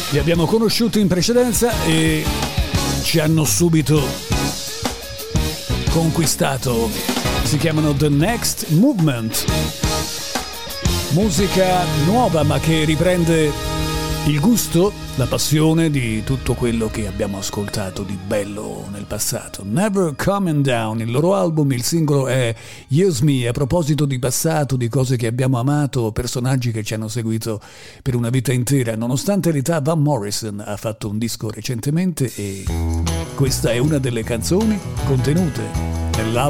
Li abbiamo conosciuti in precedenza e ci hanno subito conquistato. Si chiamano The Next Movement. Musica nuova ma che riprende il gusto, la passione di tutto quello che abbiamo ascoltato di bello nel passato. Never Coming Down, il loro album, il singolo è Use Me. A proposito di passato, di cose che abbiamo amato, personaggi che ci hanno seguito per una vita intera, nonostante l'età, Van Morrison ha fatto un disco recentemente e questa è una delle canzoni contenute nell'album